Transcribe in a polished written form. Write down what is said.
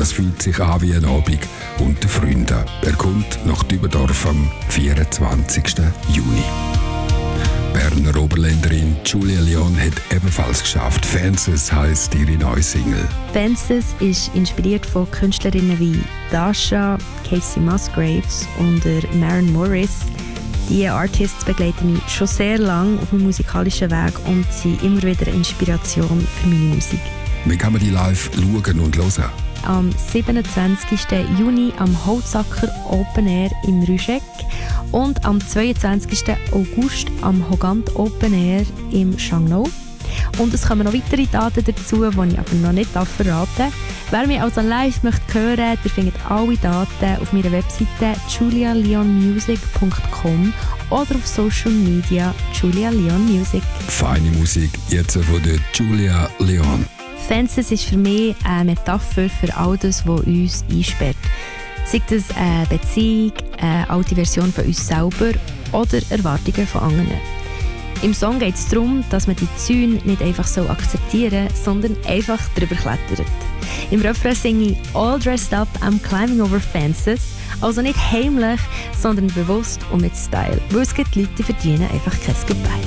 Das fühlt sich an wie ein Abend unter Freunden. Er kommt nach Dübendorf am 24. Juni. Berner Oberländerin Julia Leon hat ebenfalls geschafft. «Fences» heisst ihre neue Single. «Fences» ist inspiriert von Künstlerinnen wie Dasha, Casey Musgraves und Maren Morris. Diese Artists begleiten mich schon sehr lange auf meinem musikalischen Weg und sind immer wieder Inspiration für meine Musik. Wie kann man die live schauen und hören? Am 27. Juni am Holzacker Open Air im Rüscheck und am 22. August am Hogant Open Air im Schangnau. Und es kommen noch weitere Daten dazu, die ich aber noch nicht verraten darf. Wer mich also live möchte hören, der findet alle Daten auf meiner Webseite julialeonmusic.com oder auf Social Media Julia Leon Music. Feine Musik, jetzt von der Julia Leon. «Fences» ist für mich eine Metapher für all das, was uns einsperrt. Sei das eine Beziehung, eine alte Version von uns selber oder Erwartungen von anderen. Im Song geht es darum, dass man die Zäune nicht einfach so akzeptieren soll, sondern einfach drüber klettert. Im Refrain singe ich «All dressed up, I'm climbing over fences», also nicht heimlich, sondern bewusst und mit Style, weil es gibt Leute, die verdienen einfach kein Goodbye.